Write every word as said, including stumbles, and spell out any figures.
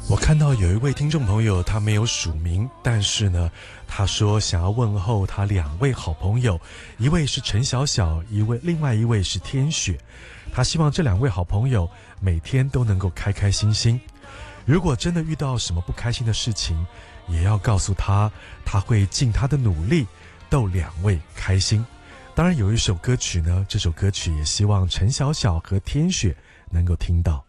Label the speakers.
Speaker 1: 我看到有一位听众朋友，他没有署名，但是呢，他说想要问候他两位好朋友，一位是陈小小，一位另外一位是天雪。他希望这两位好朋友每天都能够开开心心。如果真的遇到什么不开心的事情，也要告诉他，他会尽他的努力逗两位开心。当然有一首歌曲呢，这首歌曲也希望陈小小和天雪能够听到。